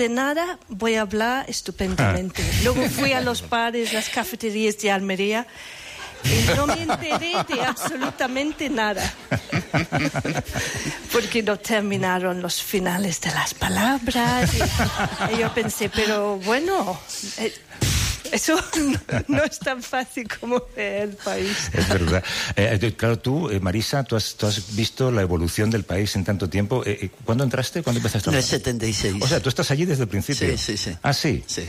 De nada voy a hablar estupendamente. Luego fui a los bares, las cafeterías de Almería y no me enteré de absolutamente nada. Porque no terminaron los finales de las palabras. Y yo pensé, pero bueno... Eso no es tan fácil como el país. Es verdad. Claro, tú, Marisa, tú has visto la evolución del país en tanto tiempo. ¿Cuándo entraste? ¿Cuándo empezaste a trabajar? En el 76. O sea, tú estás allí desde el principio. Sí. ¿Ah, sí? Sí.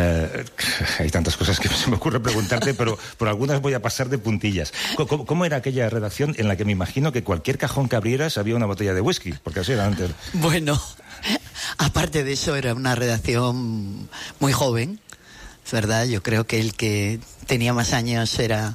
Hay tantas cosas que se me ocurre preguntarte, pero por algunas voy a pasar de puntillas. ¿Cómo era aquella redacción en la que me imagino que cualquier cajón que abrieras había una botella de whisky? Porque así era antes. Bueno, aparte de eso, era una redacción muy joven. Es verdad, yo creo que el que tenía más años era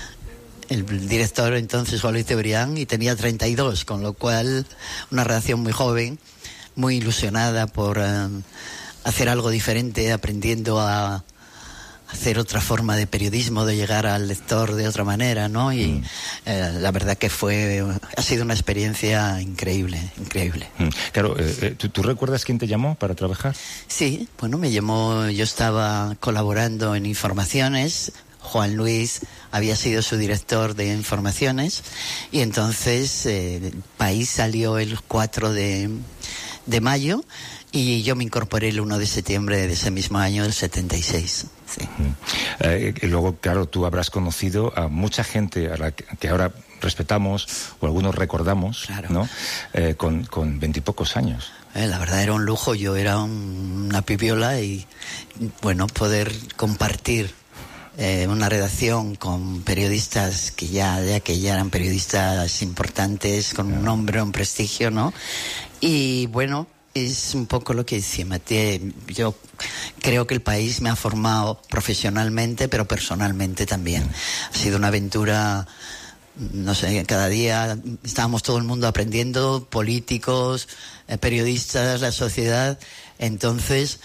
el director entonces, Juan Luis Cebrián, y tenía 32, con lo cual una redacción muy joven, muy ilusionada por hacer algo diferente, aprendiendo a hacer otra forma de periodismo, de llegar al lector de otra manera, ¿no? Y la verdad que ha sido una experiencia increíble. Claro, ¿tú recuerdas quién te llamó para trabajar? Sí, bueno, me llamó, yo estaba colaborando en Informaciones, Juan Luis había sido su director de Informaciones, y entonces el País salió el 4 de mayo, y yo me incorporé el 1 de septiembre de ese mismo año, del 76. Sí. Y luego, claro, tú habrás conocido a mucha gente a la que ahora respetamos o algunos recordamos, claro, ¿no? Con 20 y pocos años. La verdad era un lujo, yo era una pipiola y, bueno, poder compartir una redacción con periodistas que ya eran periodistas importantes, con un nombre, un prestigio, ¿no? Y bueno, es un poco lo que decía Matías. Yo creo que el País me ha formado profesionalmente, pero personalmente también. Ha sido una aventura, no sé, cada día estábamos todo el mundo aprendiendo, políticos, periodistas, la sociedad. Entonces,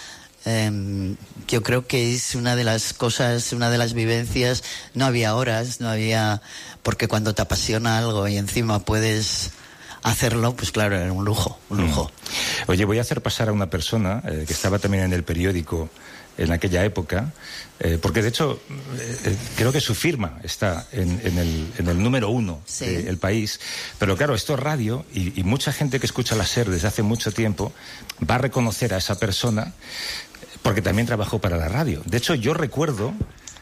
yo creo que es una de las cosas, una de las vivencias. No había horas, porque cuando te apasiona algo y encima puedes hacerlo, pues claro, era un lujo. Oye, voy a hacer pasar a una persona que estaba también en el periódico en aquella época, porque de hecho creo que su firma está en el número 1 sí, del País, pero claro, esto es radio y mucha gente que escucha la SER desde hace mucho tiempo va a reconocer a esa persona porque también trabajó para la radio. De hecho, yo recuerdo,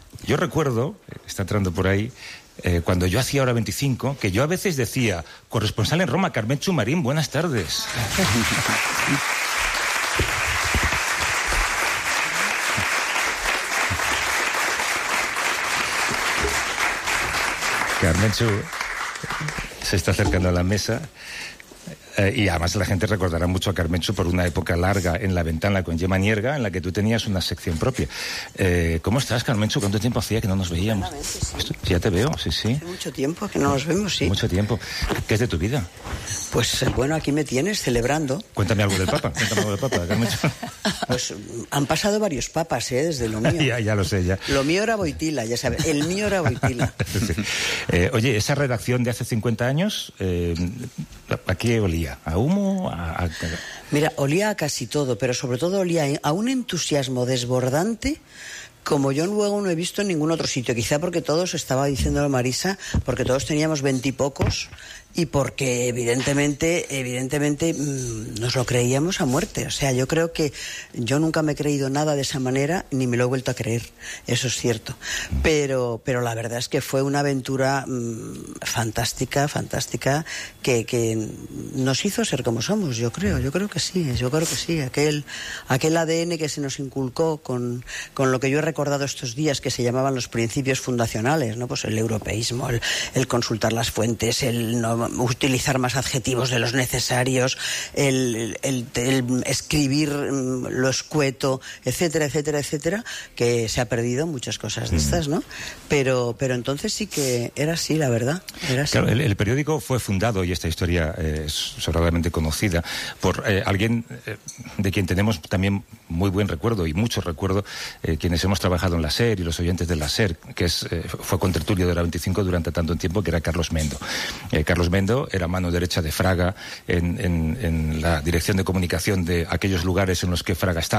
está entrando por ahí, cuando yo hacía Hora 25, que yo a veces decía, corresponsal en Roma, Carmenchu Marín, buenas tardes. Carmenchu se está acercando a la mesa. Y además la gente recordará mucho a Carmenchu por una época larga en La Ventana con Gemma Nierga, en la que tú tenías una sección propia. ¿Cómo estás, Carmenchu? ¿Cuánto tiempo hacía que no nos veíamos? Sí. Ya te veo, sí. Hace mucho tiempo que no nos vemos, sí. Mucho tiempo. ¿Qué es de tu vida? Pues bueno, aquí me tienes celebrando. Cuéntame algo del Papa, Carmenchu. Pues han pasado varios papas, desde lo mío. ya lo sé, ya. Lo mío era Boitila, ya sabes. El mío era Boitila. Sí. Oye, esa redacción de hace 50 años, ¿a qué olía? ¿A humo? Mira, olía a casi todo, pero sobre todo olía a un entusiasmo desbordante como yo luego no he visto en ningún otro sitio. Quizá porque todos, estaba diciéndolo Marisa, porque todos teníamos 20 y pocos y porque evidentemente nos lo creíamos a muerte. O sea, yo creo que yo nunca me he creído nada de esa manera ni me lo he vuelto a creer. Eso es cierto. Pero la verdad es que fue una aventura fantástica que nos hizo ser como somos, yo creo que sí. Aquel ADN que se nos inculcó con lo que yo he recordado estos días, que se llamaban los principios fundacionales, ¿no? Pues el europeísmo, el consultar las fuentes, el no utilizar más adjetivos de los necesarios, el escribir lo escueto, etcétera, que se ha perdido muchas cosas de estas, ¿no? Pero entonces sí que era así, la verdad. Era así. Claro, el periódico fue fundado, y esta historia es sobradamente conocida, por alguien de quien tenemos también muy buen recuerdo y mucho recuerdo, quienes hemos trabajado en la SER y los oyentes de la SER, que fue contertulio de Hora 25 durante tanto tiempo, que era Carlos Mendo. Carlos tremendo, era mano derecha de Fraga en la dirección de comunicación de aquellos lugares en los que Fraga estaba.